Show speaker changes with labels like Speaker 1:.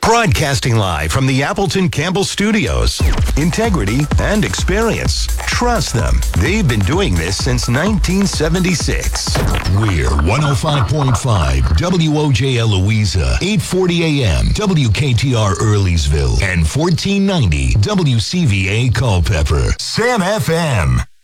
Speaker 1: Broadcasting live from the Appleton Campbell Studios. Integrity and experience. Trust them. They've been doing this since 1976.
Speaker 2: We're 105.5 WOJL Louisa, 840 AM WKTR Earleysville, and 1490 WCVA Culpeper. Sam FM.